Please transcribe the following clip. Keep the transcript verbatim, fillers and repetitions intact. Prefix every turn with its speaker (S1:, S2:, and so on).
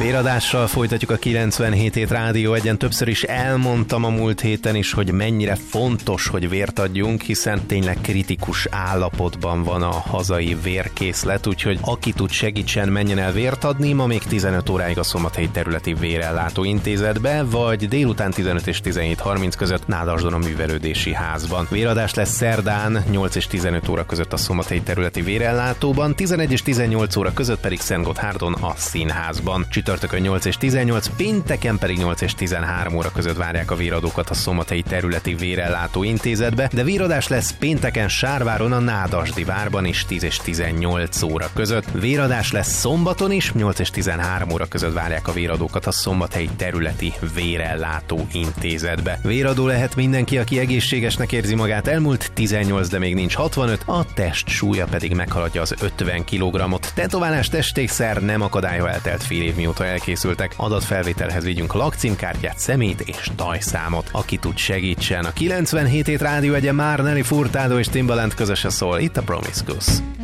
S1: Véradással folytatjuk a kilencvenhét hét Rádió Egyen. Többször is elmondtam a múlt héten is, hogy mennyire fontos, hogy vért adjunk, hiszen tényleg kritikus állapotban van a hazai vérkészlet, úgyhogy aki tud, segítsen, menjen el vért adni. Ma még tizenöt óráig a Szombathelyi Területi Vérellátó Intézetbe, vagy délután tizenöt és tizenhét harminc között Nádasdon a Művelődési Házban. Véradás lesz szerdán nyolc és tizenöt óra között a Szombathelyi Területi Vérellátóban, tizenegy és tizennyolc óra között pedig Szentgotthárdon a Színházban. Csütörtökön nyolc és tizennyolc, pénteken pedig nyolc és tizenhárom óra között várják a véradókat a Szombathelyi Területi Vérellátó Intézetbe, de véradás lesz pénteken Sárváron a Nádasdi várban is tíz és tizennyolc óra között. Véradás lesz szombaton is, nyolc és tizenhárom óra között várják a véradókat a Szombathelyi Területi Vérellátó Intézetbe. Véradó lehet mindenki, aki egészségesnek érzi magát, elmúlt tizennyolc, de még nincs hatvanöt, a test súlya pedig meghaladja az ötven kilogrammot. Tetoválás, testékszer nem akadály, ha eltelt fél év mióta elkészültek. Adatfelvételhez vigyünk lakcímkártyát, szemét és tajszámot. Aki tud, segítsen. A kilencvenhét hét Rádió Egyen már Nelly Furtado és Timbaland közösen szól, itt a Promiscuous.